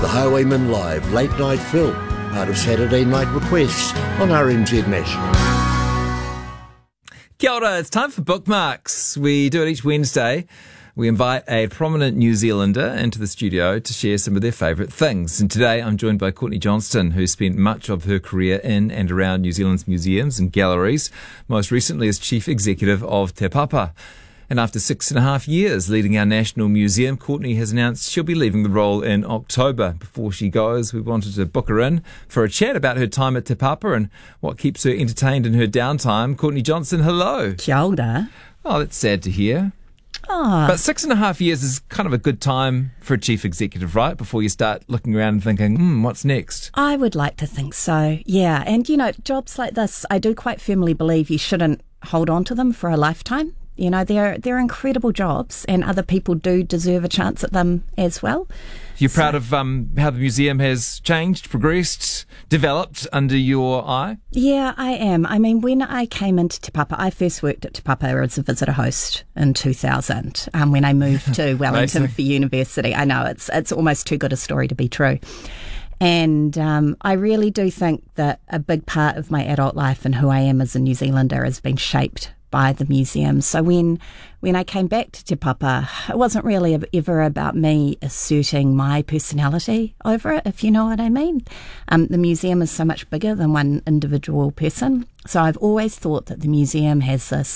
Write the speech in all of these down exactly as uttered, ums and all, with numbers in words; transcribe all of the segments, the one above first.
The Highwayman Live Late Night Film, part of Saturday Night Requests on R N Z National. Kia ora, it's time for Bookmarks. We do it each Wednesday. We invite a prominent New Zealander into the studio to share some of their favourite things. And today I'm joined by Courtney Johnston, who spent much of her career in and around New Zealand's museums and galleries, most recently as Chief Executive of Te Papa. And after six and a half years leading our National Museum, Courtney has announced she'll be leaving the role in October. Before she goes, we wanted to book her in for a chat about her time at Te Papa and what keeps her entertained in her downtime. Courtney Johnston, hello. Kia ora. Oh, that's sad to hear. Oh. But six and a half years is kind of a good time for a chief executive, right? Before you start looking around and thinking, hmm, what's next? I would like to think so, yeah. And, you know, jobs like this, I do quite firmly believe you shouldn't hold on to them for a lifetime. You know, they're, they're incredible jobs and other people do deserve a chance at them as well. You're so, proud of um, how the museum has changed, progressed, developed under your eye? Yeah, I am. I mean, when I came into Te Papa, I first worked at Te Papa as a visitor host in two thousand um, when I moved to Wellington for university. I know, it's it's almost too good a story to be true. And um, I really do think that a big part of my adult life and who I am as a New Zealander has been shaped by the museum. So when when I came back to Te Papa, it wasn't really ever about me asserting my personality over it, if you know what I mean. Um, the museum is so much bigger than one individual person. So I've always thought that the museum has this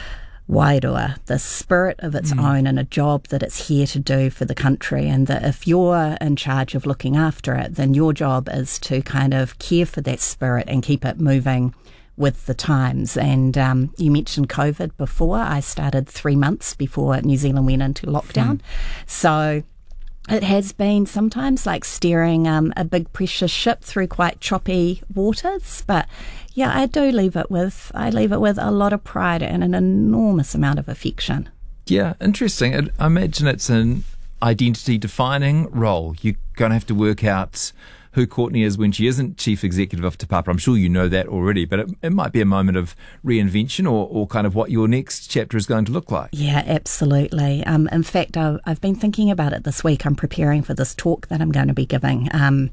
wairua, the spirit of its mm. own and a job that it's here to do for the country, and that if you're in charge of looking after it, then your job is to kind of care for that spirit and keep it moving with the times. And um, you mentioned COVID before. I started three months before New Zealand went into lockdown. Mm. So it has been sometimes like steering um, a big precious ship through quite choppy waters. But yeah, I do leave it with, I leave it with a lot of pride and an enormous amount of affection. Yeah, interesting. I imagine it's an identity defining role. You're going to have to work out who Courtney is when she isn't Chief Executive of Te Papa. I'm sure you know that already, but it, it might be a moment of reinvention or, or kind of what your next chapter is going to look like. Yeah, absolutely. Um, in fact, I, I've been thinking about it this week. I'm preparing for this talk that I'm going to be giving. Um,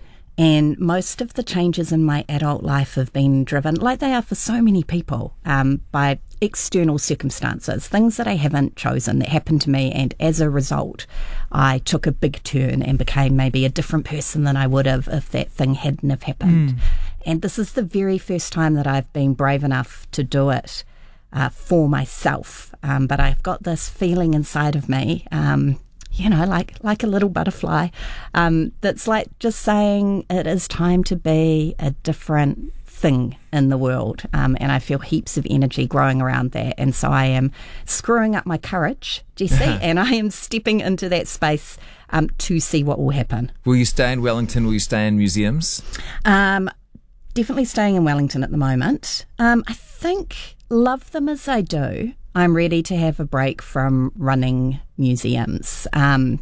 and most of the changes in my adult life have been driven, like they are for so many people, um, by external circumstances, things that I haven't chosen that happened to me, and as a result I took a big turn and became maybe a different person than I would have if that thing hadn't have happened. Mm. And this is the very first time that I've been brave enough to do it uh, for myself, um, but I've got this feeling inside of me, um, you know, like like a little butterfly, um, that's like just saying it is time to be a different thing in the world, um, and I feel heaps of energy growing around that. And so I am screwing up my courage, Jesse, and I am stepping into that space um, to see what will happen. Will you stay in Wellington? Will you stay in museums? Um, definitely staying in Wellington at the moment. Um, I think, love them as I do, I'm ready to have a break from running museums, um,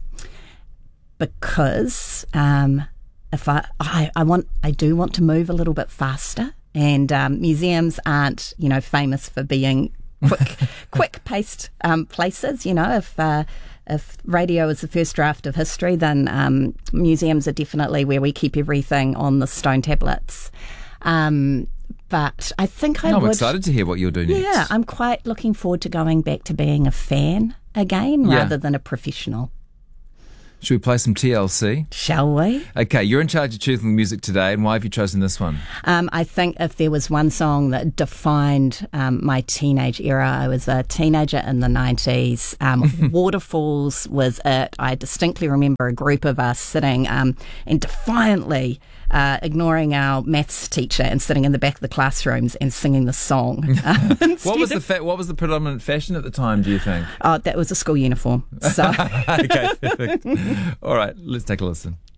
because um, if I, I, I want, I do want to move a little bit faster, and um, museums aren't, you know, famous for being quick, quick-paced um, places. You know, if uh, if radio is the first draft of history, then um, museums are definitely where we keep everything on the stone tablets. Um, But I think I no, would... I'm excited to hear what you'll do next. Yeah, I'm quite looking forward to going back to being a fan again, yeah. rather than a professional. Should we play some T L C? Shall we? Okay, you're in charge of choosing the music today, and why have you chosen this one? Um, I think if there was one song that defined um, my teenage era, I was a teenager in the nineties. Um, Waterfalls was it. I distinctly remember a group of us sitting um, and defiantly uh, ignoring our maths teacher and sitting in the back of the classrooms and singing the song. Um, what was the fa- what was the predominant fashion at the time, do you think? Oh, that was a school uniform. So. Okay, perfect. All right, let's take a listen.